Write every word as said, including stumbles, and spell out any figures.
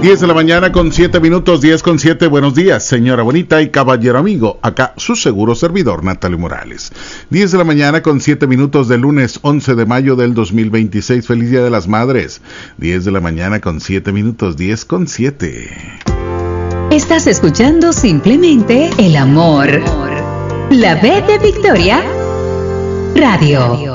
diez de la mañana con siete minutos, diez con siete. Buenos días, señora bonita y caballero amigo. Acá su seguro servidor, Natalio Morales. diez de la mañana con siete minutos del lunes once de mayo del dos mil veintiséis. Feliz Día de las Madres. diez de la mañana con siete minutos, diez con siete. Estás escuchando simplemente el amor. La B de Victoria Radio.